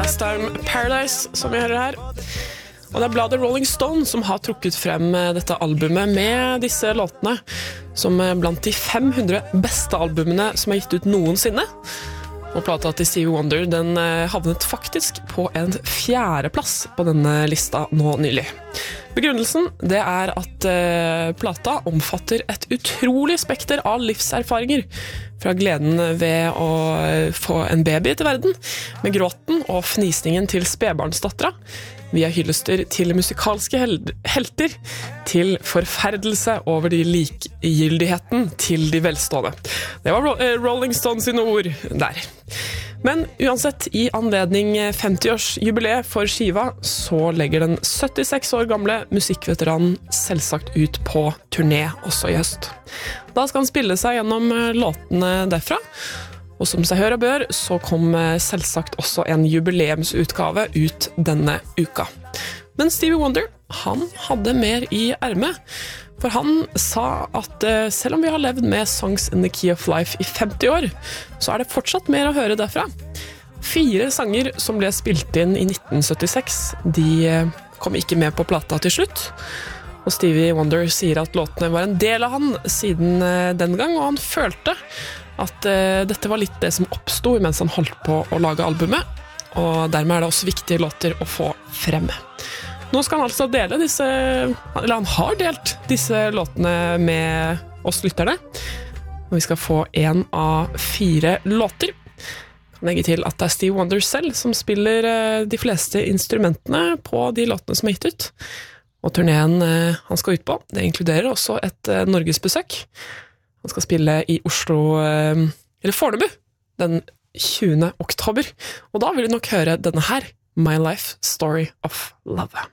Last Time Paradise, som vi hører her. Og det bladet Rolling Stone som har trukket frem dette albumet med disse låtene som blant de 500 beste albumene som er gitt ut noensinne. Og plata til Stevie Wonder, den havnet faktisk på en 4. plass på denne lista nå nylig. Begrunnelsen, det er at plata omfatter et utrolig spekter av livserfaringer, fra gleden ved å få en baby til verden, med gråten og fnisningen til spedbarnsdattera, via hyllester til musikalske helter, til forferdelse over de likegyldigheten til de velstående. Det var Rolling Stones sine ord der. Men uansett, i anledning 50-årsjubileet for skiva, så legger den 76 år gamle musikkveteranen selvsagt ut på turné også i høst. Da skal han spille seg gjennom låtene derfra, og som seg hør og bør, så kom selvsagt også en jubileumsutgave ut denne uka. Men Stevie Wonder, han hadde mer i ermet, for han sa at selv om vi har levd med Songs in the Key of Life i 50 år, så er det fortsatt mer å høre derfra. 4 sanger som ble spilt inn i 1976, de kom ikke med på plata til slutt. Og Stevie Wonder sier at låtene var en del av han siden den gang, og han følte at dette var litt det som oppstod mens han holdt på å lage albumet, og dermed er det også viktige låter å få frem. Nå skal han altså dele disse, eller han har delt disse låtene med oss lytterne, og vi skal få 1 av 4 låter. Jeg kan legge til at det er Stevie Wonder selv som spiller de fleste instrumentene på de låtene som er gitt ut, og turneen han skal ut på, det inkluderer også et norgesbesøk. Han skal spille i Oslo, eller Fornebu, den 20. oktober, og da vil du nok høre denne her, My Life Story of Love.